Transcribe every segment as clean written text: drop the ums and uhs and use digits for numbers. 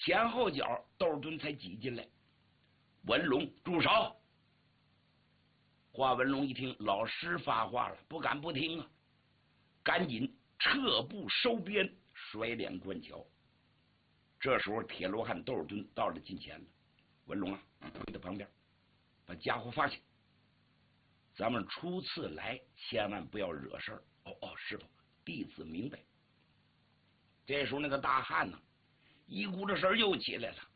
前后脚窦尔敦才挤进来。文龙住手！华文龙一听老师发话了，不敢不听啊，赶紧撤步收鞭，甩脸观瞧。这时候铁罗汉窦尔敦到了近前了，文龙啊，跪在旁边，把家伙放下。咱们初次来，千万不要惹事儿。哦，师傅，弟子明白。这时候那个大汉呢，一股子神又起来了。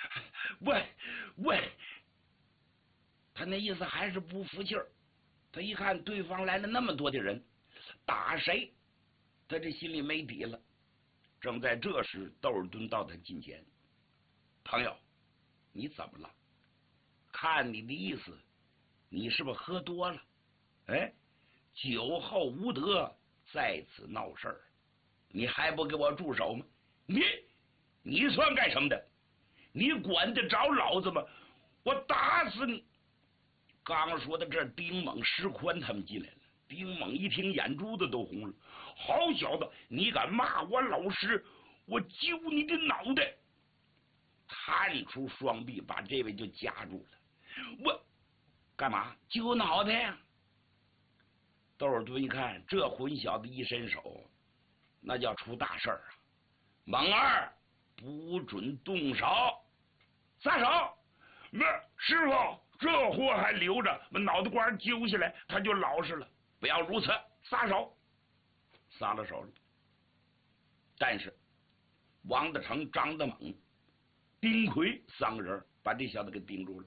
喂，他那意思还是不服气儿。他一看对方来了那么多的人，打谁？他这心里没底了。正在这时，窦尔敦到他近前，朋友，你怎么了？看你的意思，你是不是喝多了？哎，酒后无德，在此闹事儿，你还不给我住手吗？你算干什么的？你管得着老子吗？我打死你！刚说的这，丁猛、石宽他们进来了。丁猛一听，眼珠子都红了。好小子，你敢骂我老师，我揪你的脑袋！探出双臂，把这位就夹住了。我干嘛揪脑袋呀？窦尔敦一看，这混小子一伸手，那叫出大事儿啊！猛儿，不准动手！撒手！师傅，这货还留着，把脑袋瓜揪下来，他就老实了。不要如此，撒手！撒了手了。但是王德成、张德猛、丁奎三个人把这小子给顶住了，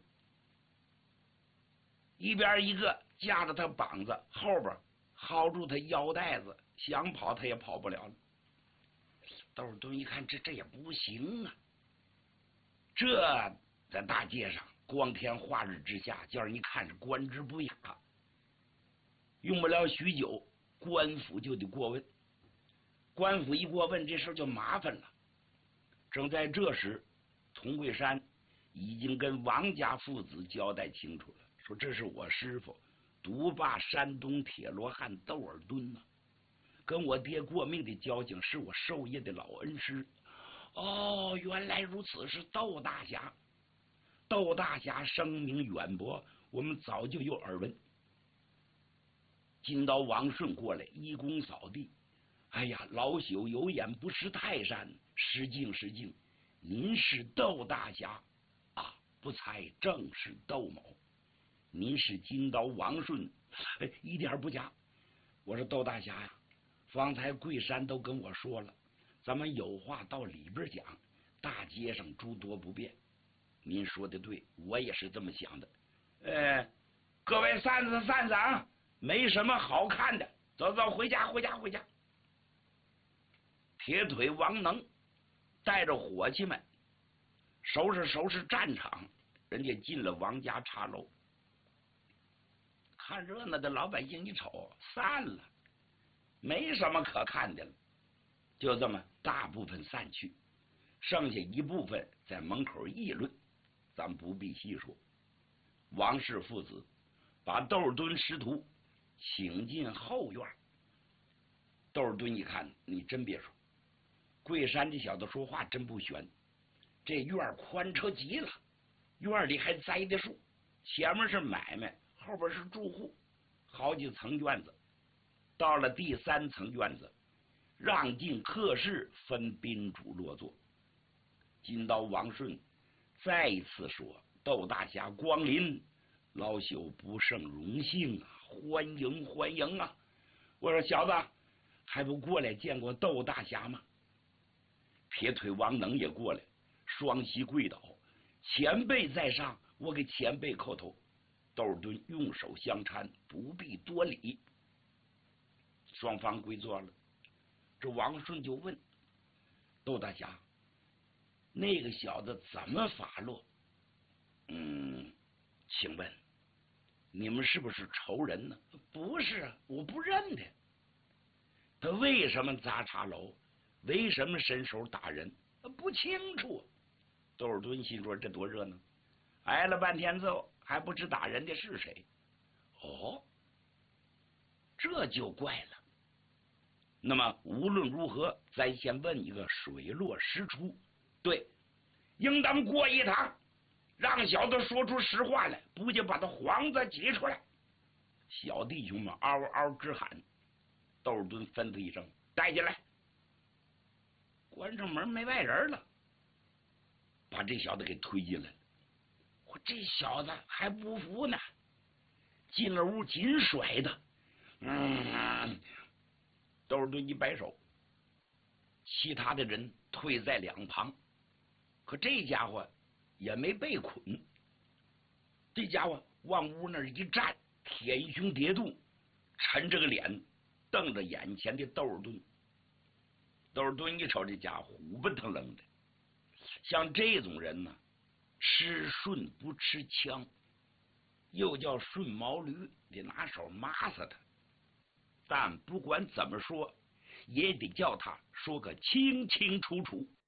一边一个夹着他膀子，后边薅住他腰带子，想跑他也跑不了了。窦尔敦一看，这也不行啊！这在大街上光天化日之下，叫人一看是官之不雅。用不了许久，官府就得过问。官府一过问，这事就麻烦了。正在这时，佟桂山已经跟王家父子交代清楚了，说这是我师傅独霸山东铁罗汉窦尔敦呐，跟我爹过命的交情，是我授业的老恩师。哦，原来如此，是窦大侠。窦大侠声名远播，我们早就有耳闻。金刀王顺过来一躬扫地，哎呀，老朽有眼不识泰山，失敬失敬。您是窦大侠啊？不才正是窦某。您是金刀王顺？一点不假。我说窦大侠呀，方才桂山都跟我说了，咱们有话到里边讲，大街上诸多不便。您说的对，我也是这么想的。各位散散，没什么好看的，走，回家。铁腿王能带着伙计们收拾战场，人家进了王家茶楼。看热闹的老百姓一瞅，散了，没什么可看的了，就这么大部分散去，剩下一部分在门口议论，咱不必细说。王氏父子把窦尔敦师徒请进后院。窦尔敦一看，你真别说，桂山这小子说话真不悬，这院宽敞极了，院里还栽的树，前面是买卖，后边是住户，好几层院子。到了第3层院子，让进客室，分宾主落座。金刀王顺再一次说：“窦大侠光临，老朽不胜荣幸啊，欢迎啊！”我说：“小子，还不过来见过窦大侠吗？”铁腿王能也过来，双膝跪倒：“前辈在上，我给前辈叩头。”窦尔敦用手相搀，不必多礼。双方归坐了。这王顺就问窦大侠：“那个小子怎么发落？请问你们是不是仇人呢？”“不是啊，我不认得。”“他为什么砸茶楼？为什么伸手打人？”“不清楚。”窦尔敦心说：“这多热闹！挨了半天揍，还不知打人的是谁。”“哦，这就怪了。那么无论如何，咱先问一个水落石出。对， 应当过一趟，让小子说出实话来，不就把他幌子挤出来。小弟兄们嗷嗷直喊。窦尔敦吩咐一声：“带进来！”关上门没外人了，把这小子给推进来了。我这小子还不服呢，进了屋紧甩的。窦尔敦一摆手，其他的人退在两旁。可这家伙也没被捆，这家伙往屋那儿一站，天胸叠肚，沉着个脸，瞪着眼前的窦尔敦。窦尔敦一瞅这家伙虎不腾楞的，像这种人呢，吃顺不吃枪，又叫顺毛驴，得拿手抹死他。但不管怎么说，也得叫他说个清清楚楚。